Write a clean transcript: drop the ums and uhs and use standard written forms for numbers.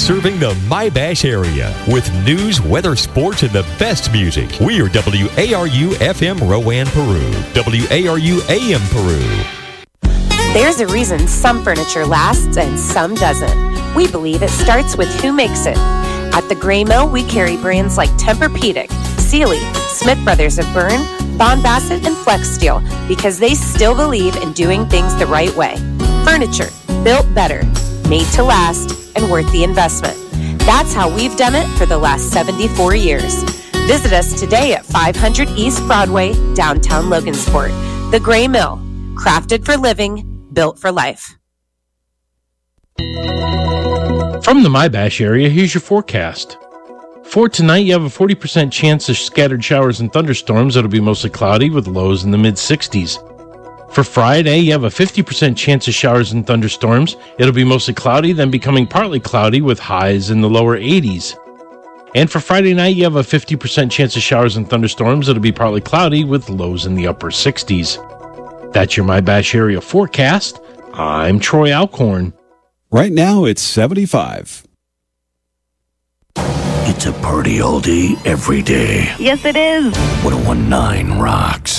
serving the My-Bash area with news, weather, sports, and the best music. We are WARU FM Rowan, Peru. WARU AM Peru. There's a reason some furniture lasts and some doesn't. We believe it starts with who makes it. At the Gray Mill, we carry brands like Tempur-Pedic, Sealy, Smith Brothers of Bern, Bond Bassett, and Flex Steel because they still believe in doing things the right way. Furniture built better, made to last, and worth the investment. That's how we've done it for the last 74 years. Visit us today at 500 East Broadway, downtown Logansport. The Gray Mill, crafted for living, built for life. From the My-Bash area, here's your forecast. For tonight, you have a 40% chance of scattered showers and thunderstorms. It'll be mostly cloudy with lows in the mid-60s. For Friday, you have a 50% chance of showers and thunderstorms. It'll be mostly cloudy, then becoming partly cloudy with highs in the lower 80s. And for Friday night, you have a 50% chance of showers and thunderstorms. It'll be partly cloudy with lows in the upper 60s. That's your My-Bash area forecast. I'm Troy Alcorn. Right now, it's 75. It's a party all day, every day. Yes, it is. 101.9 rocks.